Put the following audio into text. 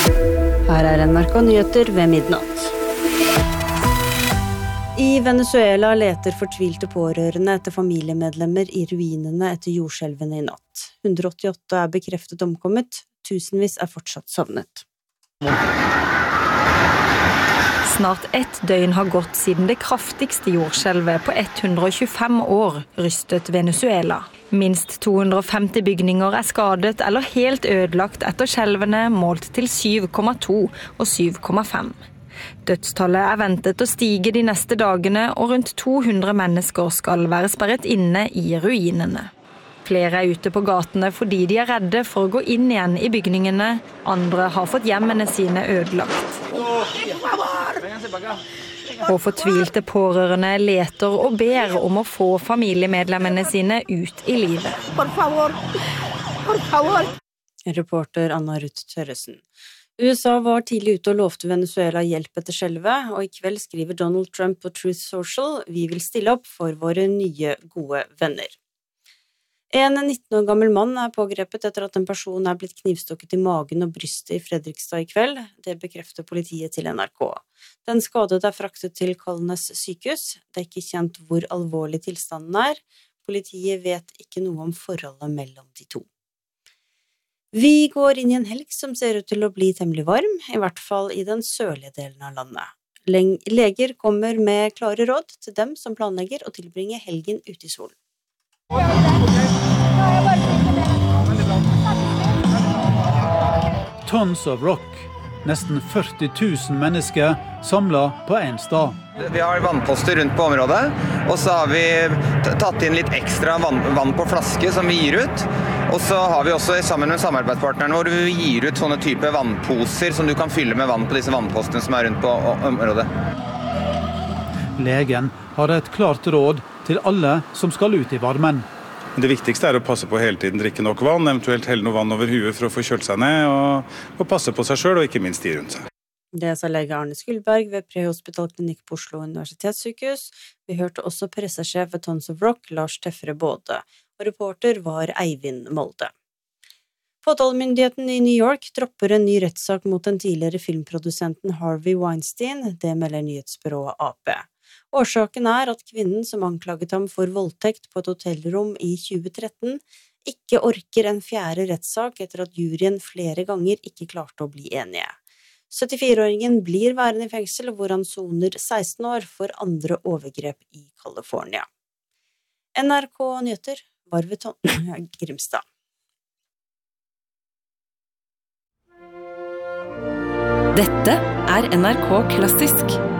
Her NRK Nyheter ved midnatt. I Venezuela leter fortvilte pårørende etter familiemedlemmer i ruinene etter jordskjelvene i natt. 188 bekreftet omkommet, tusenvis fortsatt savnet. Snart 1 døgn har gått siden det kraftigste jordskjelvet på 125 år rystet Venezuela. Minst 250 bygninger skadet eller helt ødelagt etter skjelvene målt til 7,2 og 7,5. Dødstallet ventet å stige de neste dagene, og rundt 200 mennesker skal være sperret inne i ruinene. Flere ute på gatene fordi de redde for å gå inn igjen i bygningene. Andre har fått hjemmene sine ødelagt. Og fortvilte pårørende leter og ber om å få familiemedlemmene sine ut i livet. Reporter Anna Ruth Tørresen. USA var tidlig ute og lovte Venezuela hjelp etter skjelvet, og i kveld skriver Donald Trump på Truth Social: «Vi vil stille opp for våre nye, gode venner.» En 19 år gammel mann pågrepet etter at en person blitt knivstukket i magen og brystet i Fredrikstad i kveld. Det bekrefter politiet til NRK. Den skadede fraktet til Kalnes sykehus. Det ikke kjent hvor alvorlig tilstanden Politiet vet ikke noe om forholdet mellom de to. Vi går inn i en helg som ser ut til å bli temmelig varm, i hvert fall i den sørlige delen av landet. Leger kommer med klare råd til dem som planlegger å tilbringe helgen ute i solen. Tons of Rock. Nesten 40 000 mennesker samlet på en sted. Vi har vannposter rundt på området, og så har vi tatt inn litt ekstra vann på flaske som vi gir ut. Og så har vi også sammen med samarbeidspartnerne våre, vi gir ut sånne type vannposer som du kan fylle med vann på disse vannpostene som rundt på området. Legen har et klart råd til alle som skal ut i varmen. Det viktigste å passe på hele tiden, drikke nok vann, eventuelt helle noe vann over huet for å få kjølt seg ned, og passe på seg selv, og ikke minst de rundt seg. Det sa lege Arne Skulberg ved Prehospitalklinikk på Oslo universitetssykehus. Vi hørte også pressesjef ved Tons of Rock, Lars Teffere Både, og reporter var Eivind Molde. Påtalemyndigheten i New York dropper en ny rettssak mot den tidligere filmprodusenten Harvey Weinstein, det melder nyhetsbyrået AP. Årsaken at kvinnen som anklaget ham for voldtekt på et hotellrom i 2013, ikke orker en fjerde rettssak etter at juryen flere ganger ikke klarte å bli enige. 74-åringen blir værende i fengsel, hvor han soner 16 år for andre overgrep i California. NRK Nyheter var ved Grimstad. Dette NRK Klassisk.